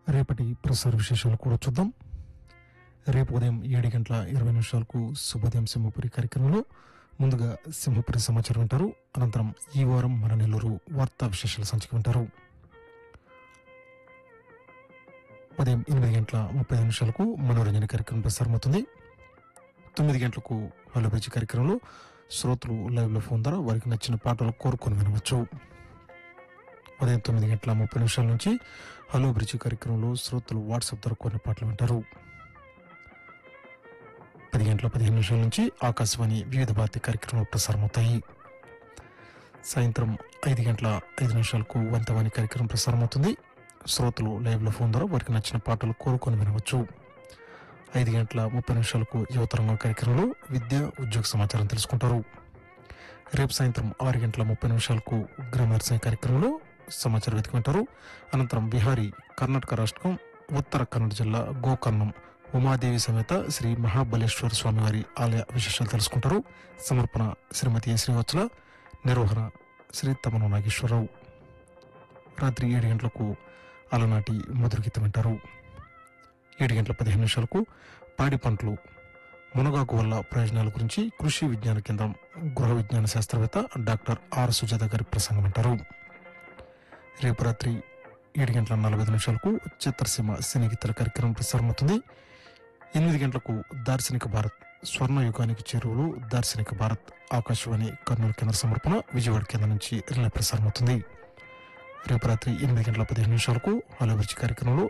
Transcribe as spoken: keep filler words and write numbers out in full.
రేపటి ప్రసార విశేషాలు కూడా చూద్దాం. రేపు ఉదయం ఏడు గంటల ఇరవై నిమిషాలకు శుభోదయం సింహపురి కార్యక్రమంలో ముందుగా సింహపురి సమాచారం వింటారు. అనంతరం ఈ వారం మన నెల్లూరు వార్తా విశేషాల సంచిక వింటారు. ఉదయం ఎనిమిది గంటల ముప్పై నిమిషాలకు మనోరంజన కార్యక్రమం ప్రసారమవుతుంది. తొమ్మిది గంటలకు హలో బ్రిడ్జి కార్యక్రమంలో శ్రోతలు లైవ్ లో ఫోన్ ద్వారా వారికి నచ్చిన పాటలు కోరుకొని వినవచ్చు. ఉదయం తొమ్మిది గంటల ముప్పై నిమిషాల నుంచి హలో బ్రిడ్జి కార్యక్రమంలో శ్రోతలు వాట్సాప్ ద్వారా కొన్ని పాటలు వింటారు. పది గంటల పదిహేను నిమిషాల నుంచి ఆకాశవాణి వివిధ భారతి కార్యక్రమాలు ప్రసారమవుతాయి. సాయంత్రం ఐదు గంటల ఐదు నిమిషాలకు వంతవాణి కార్యక్రమం ప్రసారమవుతుంది. శ్రోతలు లైవ్ లో ఫోన్ ద్వారా వారికి నచ్చిన పాటలు కోరుకొని వినవచ్చు. ఐదు గంటల ముప్పై నిమిషాలకు యువతరంగం కార్యక్రమంలో విద్య ఉద్యోగ సమాచారం తెలుసుకుంటారు. రేపు సాయంత్రం ఆరు గంటల ముప్పై నిమిషాలకు గ్రామర్సంగ కార్యక్రమంలో సమాచారం వెతుకుంటారు. అనంతరం బిహారీ కర్ణాటక రాష్ట్రం ఉత్తర కన్నడ జిల్లా గోకర్ణం ఉమాదేవి సమేత శ్రీ మహాబలేశ్వర స్వామివారి ఆలయ విశేషాలు తెలుసుకుంటారు. సమర్పణ శ్రీమతి ఏ శ్రీవత్సల, నిర్వహణ శ్రీ తమను నాగేశ్వరరావు. రాత్రి ఏడు గంటలకు అలనాటి మధుర గీతం వింటారు. ఏడు గంటల పదిహేను నిమిషాలకు పాడి పంటలు మునగాకు వల్ల ప్రయోజనాల గురించి కృషి విజ్ఞాన కేంద్రం గృహ విజ్ఞాన శాస్త్రవేత్త డాక్టర్ ఆర్ సుజాత గారి ప్రసంగం వింటారు. రేపు రాత్రి ఏడు గంటల నలభై ఐదు నిమిషాలకు చిత్రసీమ సినీ గీతాల కార్యక్రమం ప్రసారమవుతుంది. ఎనిమిది గంటలకు దార్శనిక భారత్ స్వర్ణ యుగానికి చేరువలు దార్శనిక భారత్ ఆకాశవాణి కర్నూలు కేంద్ర సమర్పణ విజయవాడ కేంద్రం నుంచి రిలే ప్రసారమవుతుంది. రేపు రాత్రి ఎనిమిది గంటల పదిహేను నిమిషాలకు హలో బ్రిడ్జి కార్యక్రమంలో